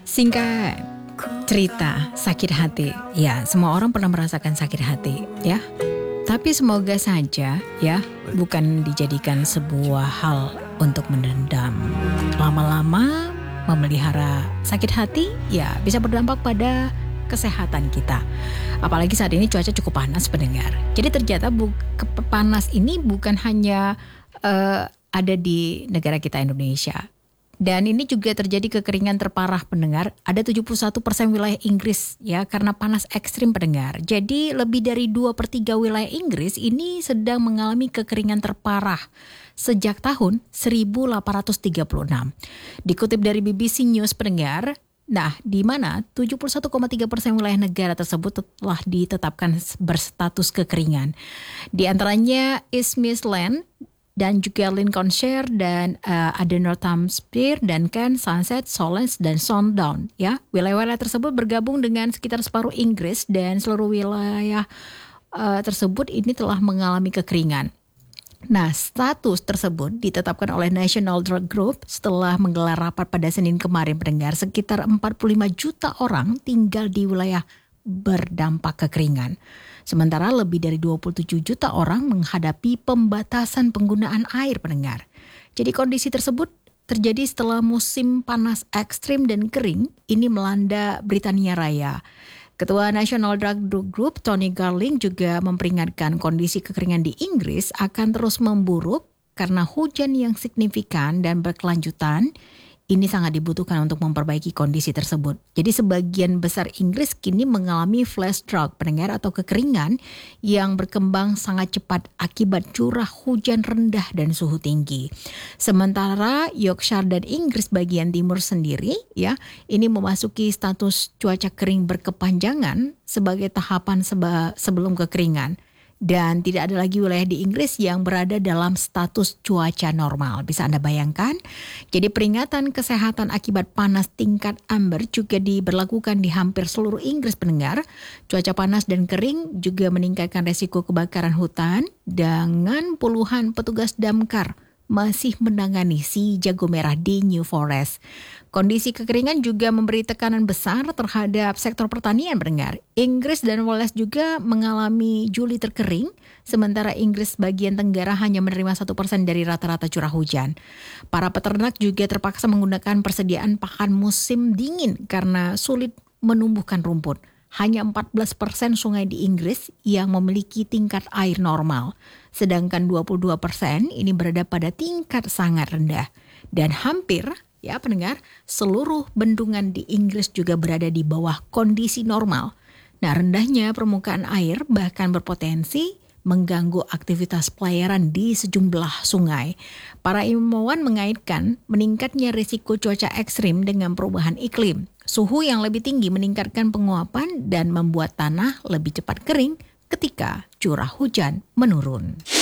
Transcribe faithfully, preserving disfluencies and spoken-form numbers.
Singkat cerita, sakit hati. Ya, semua orang pernah merasakan sakit hati, ya. Tapi semoga saja, ya, bukan dijadikan sebuah hal untuk mendendam. Lama-lama memelihara sakit hati, ya, bisa berdampak pada kesehatan kita. Apalagi saat ini cuaca cukup panas, pendengar. Jadi ternyata bu- ke- panas ini bukan hanya uh, ada di negara kita Indonesia. Dan ini juga terjadi kekeringan terparah, pendengar. Ada tujuh puluh satu persen wilayah Inggris ya karena panas ekstrim, pendengar. Jadi lebih dari dua per tiga wilayah Inggris ini sedang mengalami kekeringan terparah sejak tahun seribu delapan ratus tiga puluh enam. Dikutip dari B B C News, pendengar, nah di mana tujuh puluh satu koma tiga persen wilayah negara tersebut telah ditetapkan berstatus kekeringan. Di antaranya East Midlands, dan juga Lincolnshire, dan uh, ada Northamptonshire, dan Kent, Sunset, Solent, dan Southdown. Ya, wilayah-wilayah tersebut bergabung dengan sekitar separuh Inggris, dan seluruh wilayah uh, tersebut ini telah mengalami kekeringan. Nah, status tersebut ditetapkan oleh National Drug Group setelah menggelar rapat pada Senin kemarin, pendengar. Sekitar empat puluh lima juta orang tinggal di wilayah berdampak kekeringan. Sementara lebih dari dua puluh tujuh juta orang menghadapi pembatasan penggunaan air, pendengar. Jadi kondisi tersebut terjadi setelah musim panas ekstrim dan kering ini melanda Britania Raya. Ketua National Drug Group Tony Garling juga memperingatkan kondisi kekeringan di Inggris akan terus memburuk karena hujan yang signifikan dan berkelanjutan. Ini sangat dibutuhkan untuk memperbaiki kondisi tersebut. Jadi sebagian besar Inggris kini mengalami flash drought, pendengar, atau kekeringan yang berkembang sangat cepat akibat curah hujan rendah dan suhu tinggi. Sementara Yorkshire dan Inggris bagian timur sendiri, ya, ini memasuki status cuaca kering berkepanjangan sebagai tahapan seba- sebelum kekeringan. Dan tidak ada lagi wilayah di Inggris yang berada dalam status cuaca normal. Bisa Anda bayangkan? Jadi peringatan kesehatan akibat panas tingkat amber juga diberlakukan di hampir seluruh Inggris, pendengar. Cuaca panas dan kering juga meningkatkan resiko kebakaran hutan dengan puluhan petugas damkar masih menangani si jago merah di New Forest. Kondisi kekeringan juga memberi tekanan besar terhadap sektor pertanian, pendengar. Inggris dan Wales juga mengalami Juli terkering, sementara Inggris bagian tenggara hanya menerima satu persen dari rata-rata curah hujan. Para peternak juga terpaksa menggunakan persediaan pakan musim dingin karena sulit menumbuhkan rumput. Hanya empat belas persen sungai di Inggris yang memiliki tingkat air normal, sedangkan dua puluh dua persen ini berada pada tingkat sangat rendah. Dan hampir, ya pendengar, seluruh bendungan di Inggris juga berada di bawah kondisi normal. Nah, rendahnya permukaan air bahkan berpotensi mengganggu aktivitas pelayaran di sejumlah sungai. Para ilmuwan mengaitkan meningkatnya risiko cuaca ekstrim dengan perubahan iklim. Suhu yang lebih tinggi meningkatkan penguapan dan membuat tanah lebih cepat kering ketika curah hujan menurun.